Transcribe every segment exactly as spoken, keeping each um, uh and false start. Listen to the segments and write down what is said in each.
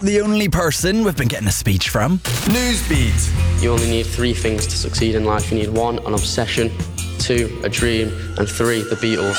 the only person we've been getting a speech from. Newsbeat. You only need three things to succeed in life. You need one, an obsession, two, a dream, and three, the Beatles.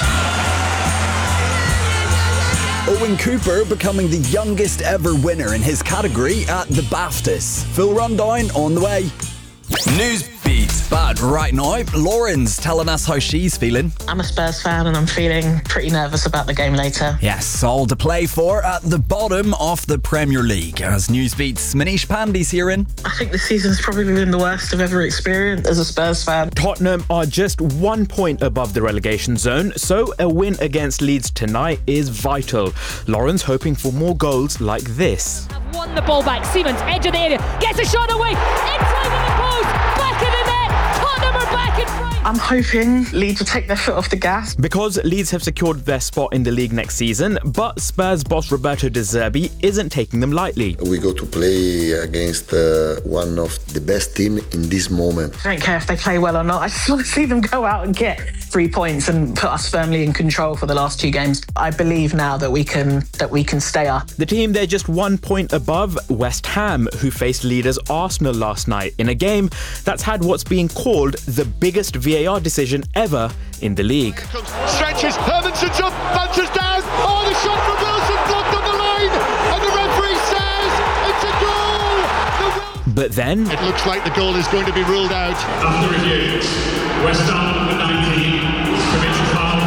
Owen Cooper becoming the youngest ever winner in his category at the BAFTAs. Full rundown on the way. Newsbeat. But right now, Lauren's telling us how she's feeling. I'm a Spurs fan and I'm feeling pretty nervous about the game later. Yes, all to play for at the bottom of the Premier League. As Newsbeat's Manish Pandey's here in. I think this season's probably been the worst I've ever experienced as a Spurs fan. Tottenham are just one point above the relegation zone, so a win against Leeds tonight is vital. Lauren's hoping for more goals like this. Have won the ball back. Siemens, edge of the area, gets a shot away, inside of the post, back in the net. Tottenham are back in front. I'm hoping Leeds will take their foot off the gas. Because Leeds have secured their spot in the league next season, but Spurs boss Roberto De Zerbi isn't taking them lightly. We go to play against uh, one of the best team in this moment. I don't care if they play well or not. I just want to see them go out and get three points and put us firmly in control for the last two games. I believe now that we can that we can stay up. The team they're just one point above, West Ham, who faced leaders Arsenal last night in a game that's had what's being called the biggest V A R decision ever in the league. Stretches, Hermanson's up, bounces down. Oh, the shot from Wilson blocked on the line, and the referee says it's a goal. The but then it looks like the goal is going to be ruled out. After review, West Ham number nineteen commits a foul.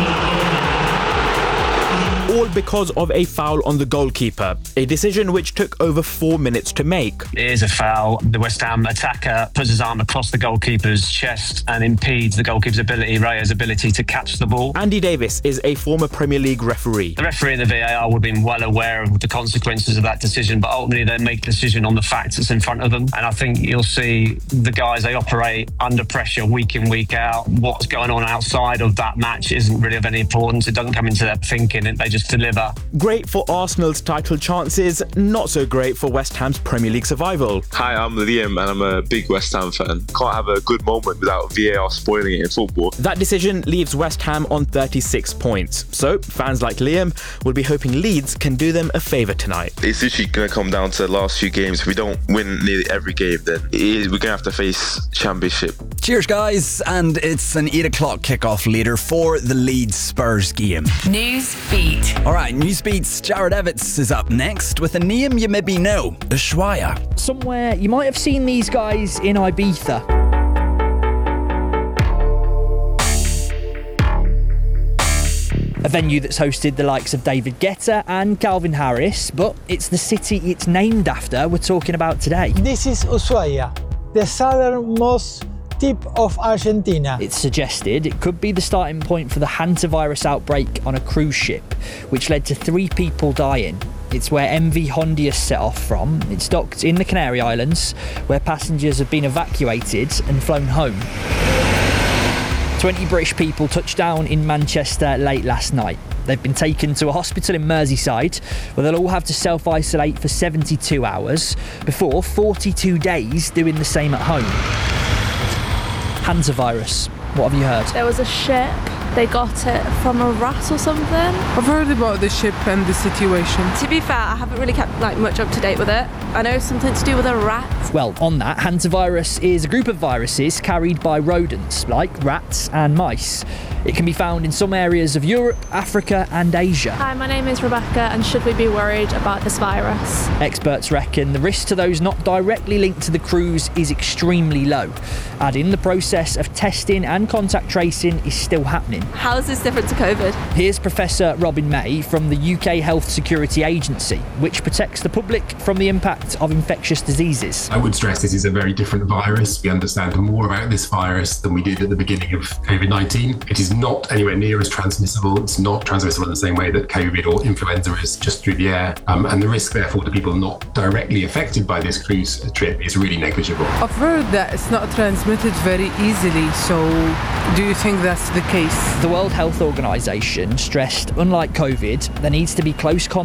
all because of a foul on the goalkeeper, a decision which took over four minutes to make. It is a foul. The West Ham attacker puts his arm across the goalkeeper's chest and impedes the goalkeeper's ability, Raya's ability to catch the ball. Andy Davis is a former Premier League referee. The referee and the V A R would have been well aware of the consequences of that decision, but ultimately they make a decision on the facts that's in front of them. And I think you'll see the guys, they operate under pressure week in, week out. What's going on outside of that match isn't really of any importance. It doesn't come into their thinking, they just deliver. Great for Arsenal's title chances, not so great for West Ham's Premier League survival. Hi, I'm Liam and I'm a big West Ham fan. Can't have a good moment without V A R spoiling it in football. That decision leaves West Ham on thirty-six points. So, fans like Liam will be hoping Leeds can do them a favour tonight. It's literally going to come down to the last few games. If we don't win nearly every game, then it is, we're going to have to face Championship. Cheers, guys, and it's an eight o'clock kickoff later for the Leeds Spurs game. News Beat. All right, News Beat's Jared Evans is up next with a name you maybe know, Ushuaia. Somewhere you might have seen these guys in Ibiza. A venue that's hosted the likes of David Guetta and Calvin Harris, but it's the city it's named after we're talking about today. This is Ushuaia, the southernmost tip of Argentina. It's suggested it could be the starting point for the hantavirus outbreak on a cruise ship, which led to three people dying. It's where M V Hondius set off from. It's docked in the Canary Islands, where passengers have been evacuated and flown home. twenty British people touched down in Manchester late last night. They've been taken to a hospital in Merseyside, where they'll all have to self-isolate for seventy-two hours, before forty-two days doing the same at home. Hantavirus. What have you heard? There was a ship. They got it from a rat or something. I've heard about the ship and the situation. To be fair, I haven't really kept like much up to date with it. I know it's something to do with a rat. Well, on that, hantavirus is a group of viruses carried by rodents, like rats and mice. It can be found in some areas of Europe, Africa and Asia. Hi, my name is Rebecca, and should we be worried about this virus? Experts reckon the risk to those not directly linked to the cruise is extremely low, adding the process of testing and contact tracing is still happening. How is this different to COVID? Here's Professor Robin May from the U K Health Security Agency, which protects the public from the impact of infectious diseases. I would stress this is a very different virus. We understand more about this virus than we did at the beginning of COVID nineteen. It is not anywhere near as transmissible. It's not transmissible in the same way that COVID or influenza is, just through the air. Um, and the risk, therefore, to people not directly affected by this cruise trip is really negligible. I've heard that it's not transmitted very easily, so do you think that's the case? The World Health Organization stressed, unlike COVID, there needs to be close contact